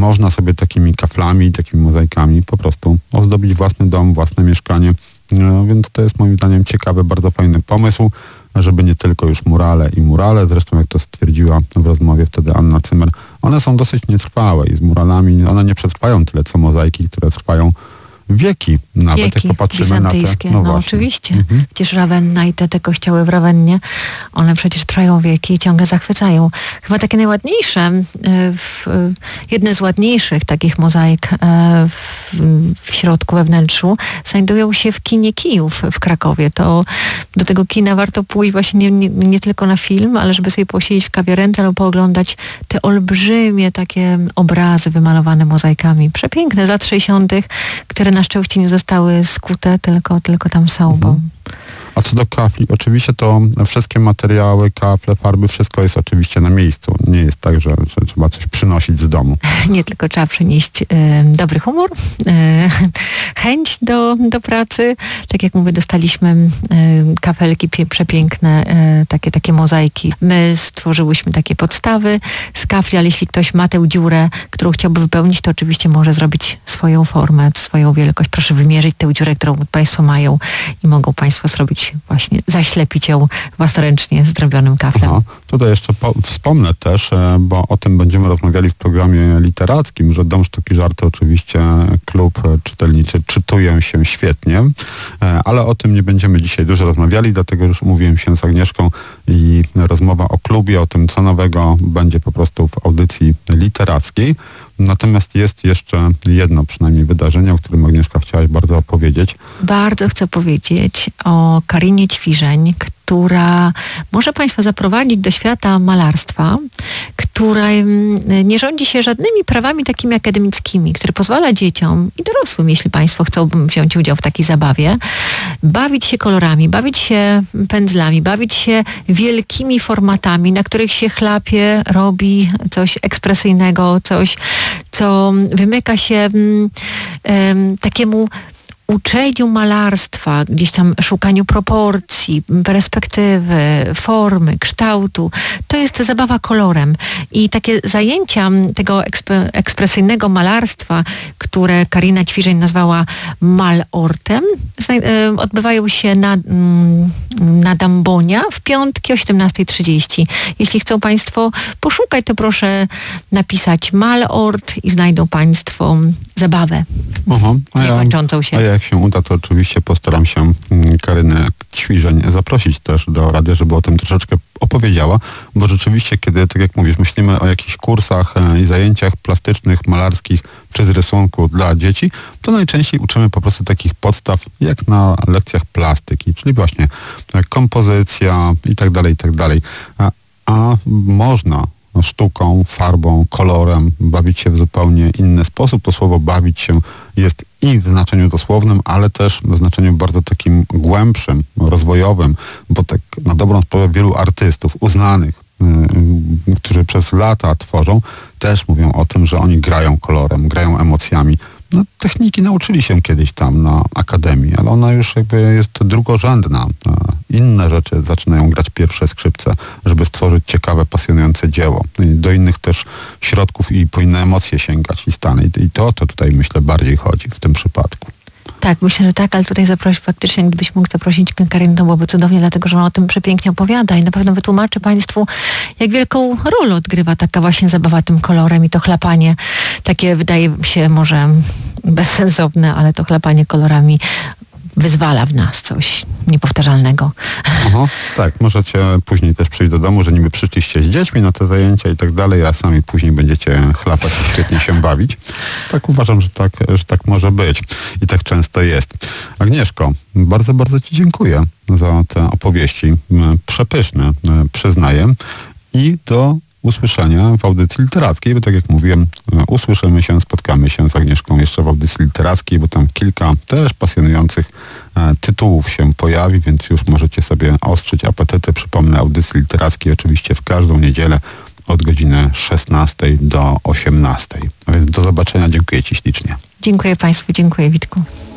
można sobie takimi kaflami, takimi mozaikami po prostu ozdobić własny dom, własne mieszkanie. Więc to jest moim zdaniem ciekawy, bardzo fajny pomysł, żeby nie tylko już murale, zresztą jak to stwierdziła w rozmowie wtedy Anna Cymer, one są dosyć nietrwałe i z muralami one nie przetrwają tyle co mozaiki, które trwają wieki, nawet jak popatrzymy na te... No oczywiście. Przecież Rawenna i te kościoły w Rawennie, one przecież trwają wieki i ciągle zachwycają. Chyba takie najładniejsze, jedne z ładniejszych takich mozaik w środku, we wnętrzu, znajdują się w kinie Kijów w Krakowie. To do tego kina warto pójść właśnie nie tylko na film, ale żeby sobie posiedzieć w kawiarence albo pooglądać te olbrzymie takie obrazy wymalowane mozaikami. Przepiękne, z lat 60., które na szczęście nie zostały skute, tylko tam są. Bo... A co do kafli, oczywiście to wszystkie materiały, kafle, farby, wszystko jest oczywiście na miejscu. Nie jest tak, że trzeba coś przynosić z domu. Nie, tylko trzeba przynieść dobry humor, chęć do pracy. Tak jak mówię, dostaliśmy kafelki przepiękne, takie mozaiki. My stworzyłyśmy takie podstawy z kafli, ale jeśli ktoś ma tę dziurę, którą chciałby wypełnić, to oczywiście może zrobić swoją formę, swoją wielkość. Proszę wymierzyć tę dziurę, którą Państwo mają i mogą Państwo zrobić właśnie, zaślepić ją własnoręcznie zrobionym kaflem. Tutaj jeszcze wspomnę też, bo o tym będziemy rozmawiali w programie literackim, że Dom Sztuki Żarty oczywiście, klub czytelniczy czytują się świetnie, ale o tym nie będziemy dzisiaj dużo rozmawiali, dlatego już umówiłem się z Agnieszką i rozmowa o klubie, o tym co nowego będzie po prostu w audycji literackiej. Natomiast jest jeszcze jedno przynajmniej wydarzenie, o którym Agnieszka chciałaś bardzo opowiedzieć. Bardzo chcę powiedzieć o Karinie Ćwiżeń, która może Państwa zaprowadzić do świata malarstwa, która nie rządzi się żadnymi prawami takimi akademickimi, który pozwala dzieciom i dorosłym, jeśli Państwo chcą wziąć udział w takiej zabawie, bawić się kolorami, bawić się pędzlami, bawić się wielkimi formatami, na których się chlapie, robi coś ekspresyjnego, coś, co wymyka się takiemu uczeniu malarstwa, gdzieś tam szukaniu proporcji, perspektywy, formy, kształtu. To jest zabawa kolorem. I takie zajęcia tego ekspresyjnego malarstwa, które Karina Ćwiżeń nazwała malortem, odbywają się na Dambonia w piątki o 17:30. Jeśli chcą Państwo poszukać, to proszę napisać malort i znajdą Państwo zabawę niekończącą się. A jak się uda, to oczywiście postaram się Karynę Ćwiżeń zaprosić też do radia, żeby o tym troszeczkę opowiedziała, bo rzeczywiście, kiedy, tak jak mówisz, myślimy o jakichś kursach i zajęciach plastycznych, malarskich czy z rysunku dla dzieci, to najczęściej uczymy po prostu takich podstaw, jak na lekcjach plastyki, czyli właśnie kompozycja i tak dalej. A można sztuką, farbą, kolorem bawić się w zupełnie inny sposób. To słowo bawić się jest i w znaczeniu dosłownym, ale też w znaczeniu bardzo takim głębszym, rozwojowym, bo tak na dobrą sprawę wielu artystów uznanych, którzy przez lata tworzą, też mówią o tym, że oni grają kolorem, grają emocjami. No, techniki nauczyli się kiedyś tam na akademii, ale ona już jakby jest drugorzędna. Inne rzeczy zaczynają grać pierwsze skrzypce, żeby stworzyć ciekawe, pasjonujące dzieło. I do innych też środków i po inne emocje sięgać i stany. I to tutaj myślę bardziej chodzi w tym przypadku. Tak, myślę, że tak, ale tutaj faktycznie, gdybyś mógł zaprosić Karynę, to byłoby cudownie, dlatego że ona o tym przepięknie opowiada i na pewno wytłumaczy Państwu, jak wielką rolę odgrywa taka właśnie zabawa tym kolorem i to chlapanie, takie wydaje się może bezsensowne, ale to chlapanie kolorami wyzwala w nas coś niepowtarzalnego. Tak, możecie później też przyjść do domu, że niby przyszliście z dziećmi na te zajęcia i tak dalej, a sami później będziecie chlapać i świetnie się bawić. Tak uważam, że tak może być i tak często jest. Agnieszko, bardzo, bardzo Ci dziękuję za te opowieści. Przepyszne, przyznaję. I do usłyszenia w audycji literackiej, bo tak jak mówiłem, usłyszymy się, spotkamy się z Agnieszką jeszcze w audycji literackiej, bo tam kilka też pasjonujących tytułów się pojawi, więc już możecie sobie ostrzyć apetyty. Przypomnę, audycji literackiej oczywiście w każdą niedzielę od godziny 16 do 18. A więc do zobaczenia, dziękuję Ci ślicznie. Dziękuję Państwu, dziękuję Witku.